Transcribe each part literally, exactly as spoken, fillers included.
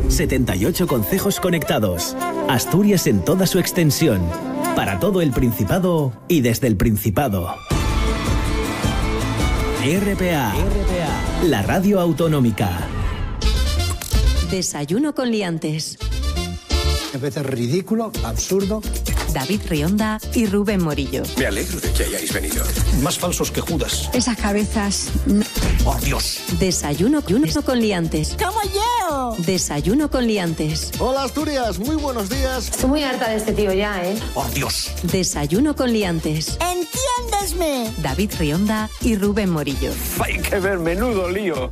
setenta y ocho concejos conectados. Asturias en toda su extensión. Para todo el Principado y desde el Principado. R P A, la radio autonómica. Desayuno con liantes. Me parece ridículo, absurdo. David Rionda y Rubén Morillo. Me alegro de que hayáis venido. Más falsos que Judas. Esas cabezas. ¡Por Dios! Desayuno con liantes. ¡Como yo! Desayuno con liantes. Hola Asturias, muy buenos días. Estoy muy harta de este tío ya, ¿eh? ¡Por Dios! Desayuno con liantes. ¡Entiéndesme! David Rionda y Rubén Morillo. Hay que ver, menudo lío.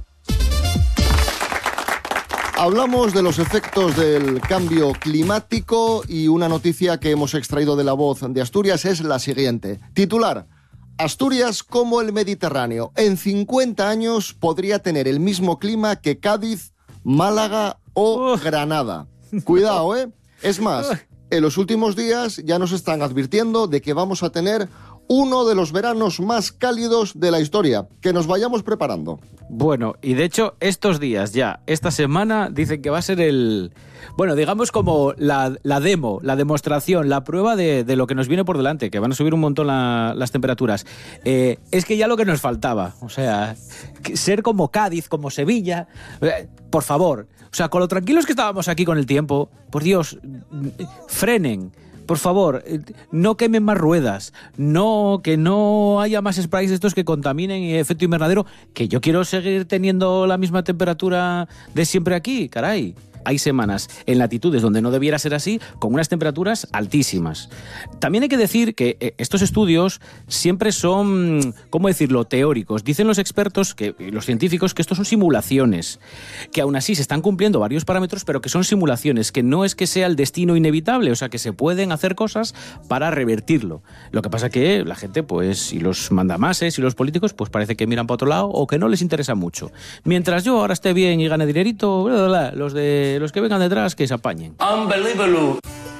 Hablamos de los efectos del cambio climático y una noticia que hemos extraído de La Voz de Asturias es la siguiente. Titular: Asturias como el Mediterráneo. En cincuenta años podría tener el mismo clima que Cádiz, Málaga o Granada. Cuidado, ¿eh? Es más, en los últimos días ya nos están advirtiendo de que vamos a tener uno de los veranos más cálidos de la historia. Que nos vayamos preparando. Bueno, y de hecho estos días ya, esta semana, dicen que va a ser el... Bueno, digamos como la, la demo, la demostración, la prueba de, de lo que nos viene por delante, que van a subir un montón la, las temperaturas. Eh, es que ya lo que nos faltaba, o sea, ser como Cádiz, como Sevilla, eh, por favor. O sea, con lo tranquilos que estábamos aquí con el tiempo, por Dios, frenen. Por favor, no quemen más ruedas, no, que no haya más sprays estos que contaminen y efecto invernadero, que yo quiero seguir teniendo la misma temperatura de siempre aquí, caray. Hay semanas en latitudes donde no debiera ser así, con unas temperaturas altísimas. También hay que decir que estos estudios siempre son, ¿cómo decirlo?, teóricos. Dicen los expertos, que, los científicos, que estos son simulaciones, que aún así se están cumpliendo varios parámetros, pero que son simulaciones, que no es que sea el destino inevitable, o sea, que se pueden hacer cosas para revertirlo. Lo que pasa que la gente, pues, y los mandamases y los políticos, pues parece que miran para otro lado o que no les interesa mucho. Mientras yo ahora esté bien y gane dinerito, bla, bla, bla, los de los que vengan detrás que se apañen. Unbelievable.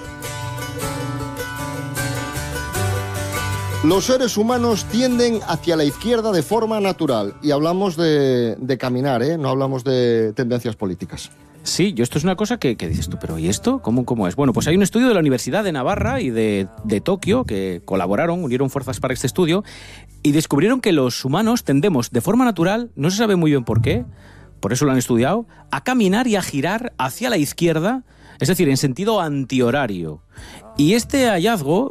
Los seres humanos tienden hacia la izquierda de forma natural. Y hablamos de, de caminar, ¿eh? No hablamos de tendencias políticas. Sí, yo esto es una cosa que, que dices tú, pero ¿y esto? ¿Cómo, ¿Cómo es? Bueno, pues hay un estudio de la Universidad de Navarra y de, de Tokio que colaboraron, unieron fuerzas para este estudio y descubrieron que los humanos tendemos de forma natural, no se sabe muy bien por qué, por eso lo han estudiado, a caminar y a girar hacia la izquierda, es decir, en sentido antihorario. Y este hallazgo,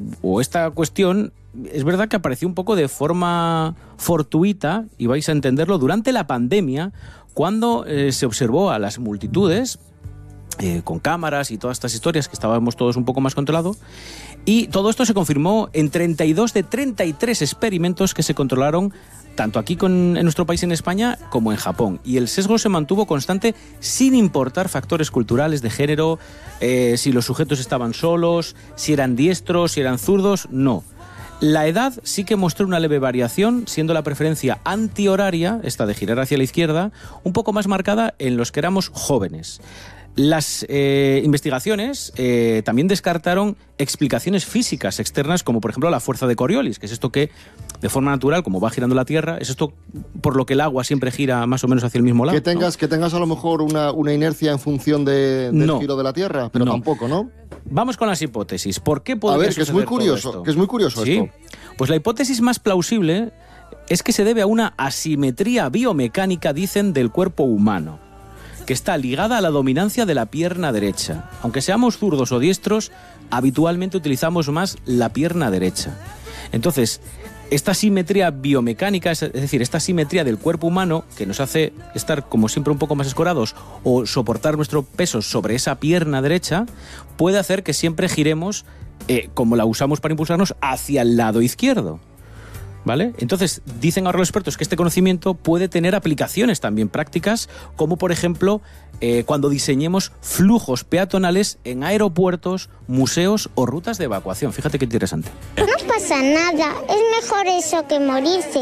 o esta cuestión, es verdad que apareció un poco de forma fortuita, y vais a entenderlo, durante la pandemia, cuando eh, se observó a las multitudes, eh, con cámaras y todas estas historias, que estábamos todos un poco más controlados, y todo esto se confirmó en treinta y dos de treinta y tres experimentos que se controlaron tanto aquí con, en nuestro país, en España, como en Japón. Y el sesgo se mantuvo constante sin importar factores culturales, de género, eh, si los sujetos estaban solos, si eran diestros, si eran zurdos, no. La edad sí que mostró una leve variación, siendo la preferencia antihoraria, esta de girar hacia la izquierda, un poco más marcada en los que éramos jóvenes. Las eh, investigaciones eh, también descartaron explicaciones físicas externas, como por ejemplo la fuerza de Coriolis, que es esto que, de forma natural, como va girando la Tierra, es esto por lo que el agua siempre gira más o menos hacia el mismo lado. Que tengas, ¿no? que tengas a lo mejor una, una inercia en función de, del no. giro de la Tierra, pero no. tampoco, ¿no? Vamos con las hipótesis. ¿Por qué podría A ver, que es muy curioso, esto? que es muy curioso ¿Sí? esto. Pues la hipótesis más plausible es que se debe a una asimetría biomecánica, dicen, del cuerpo humano, que está ligada a la dominancia de la pierna derecha. Aunque seamos zurdos o diestros, habitualmente utilizamos más la pierna derecha. Entonces, esta simetría biomecánica, es decir, esta simetría del cuerpo humano, que nos hace estar como siempre un poco más escorados o soportar nuestro peso sobre esa pierna derecha, puede hacer que siempre giremos, eh, como la usamos para impulsarnos, hacia el lado izquierdo. ¿Vale? Entonces, dicen ahora los expertos que este conocimiento puede tener aplicaciones también prácticas, como por ejemplo, eh, cuando diseñemos flujos peatonales en aeropuertos, museos o rutas de evacuación. Fíjate qué interesante. No pasa nada, es mejor eso que morirse.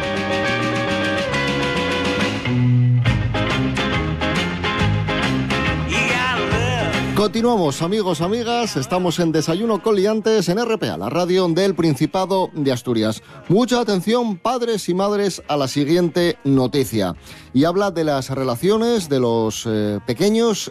Continuamos, amigos, amigas, estamos en Desayuno con Liantes en R P A, la radio del Principado de Asturias. Mucha atención, padres y madres, a la siguiente noticia. Y habla de las relaciones de los eh, pequeños